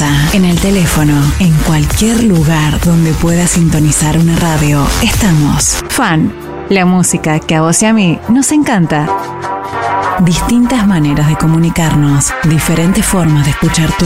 casa, en el teléfono, en cualquier lugar donde puedas sintonizar una radio. Estamos. Fan, la música que a vos y a mí nos encanta. Distintas maneras de comunicarnos, diferentes formas de escuchar tu